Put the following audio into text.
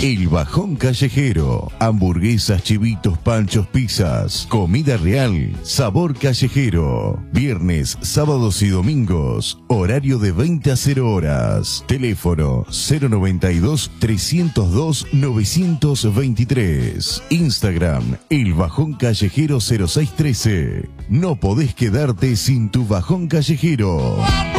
El Bajón Callejero. Hamburguesas, chivitos, panchos, pizzas. Comida real. Sabor callejero. Viernes, sábados y domingos. Horario de 20 a 0 horas. Teléfono 092-302-923. Instagram, El Bajón Callejero 0613. No podés quedarte sin tu Bajón Callejero.